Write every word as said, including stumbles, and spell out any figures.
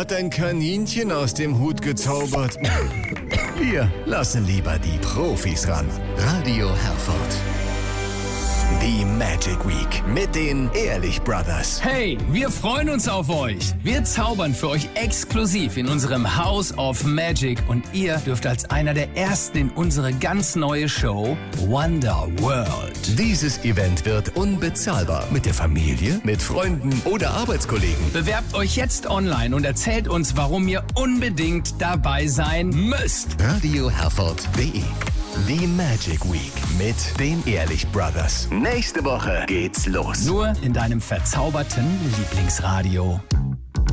hat ein Kaninchen aus dem Hut gezaubert. Wir lassen lieber die Profis ran. Radio Herford. Die Magic Week mit den Ehrlich Brothers. Hey, wir freuen uns auf euch. Wir zaubern für euch exklusiv in unserem House of Magic und ihr dürft als einer der Ersten in unsere ganz neue Show Wonder World. Dieses Event wird unbezahlbar. Mit der Familie, mit Freunden oder Arbeitskollegen. Bewerbt euch jetzt online und erzählt uns, warum ihr unbedingt dabei sein müsst. Radio Herford punkt de. Die Magic Week mit den Ehrlich Brothers. Nächste Woche geht's los. Nur in deinem verzauberten Lieblingsradio.